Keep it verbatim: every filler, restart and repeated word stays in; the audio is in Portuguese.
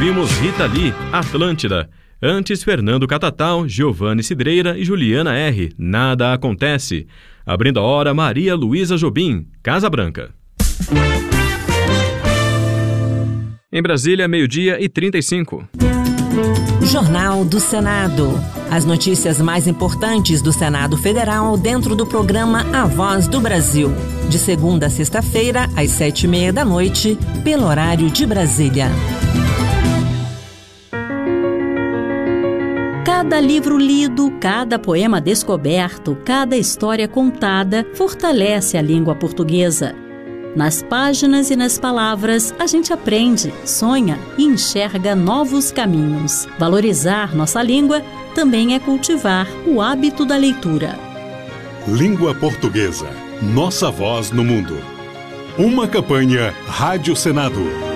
ouvimos Rita Lee, Atlântida. Antes, Fernando Catatal, Giovanni Cidreira e Juliana R., Nada Acontece. Abrindo a hora, Maria Luísa Jobim, Casa Branca. Em Brasília, meio-dia e trinta e cinco. Jornal do Senado. As notícias mais importantes do Senado Federal dentro do programa A Voz do Brasil. De segunda a sexta-feira, às sete e meia da noite, pelo horário de Brasília. Cada livro lido, cada poema descoberto, cada história contada fortalece a língua portuguesa. Nas páginas e nas palavras, a gente aprende, sonha e enxerga novos caminhos. Valorizar nossa língua também é cultivar o hábito da leitura. Língua Portuguesa. Nossa voz no mundo. Uma campanha Rádio Senado.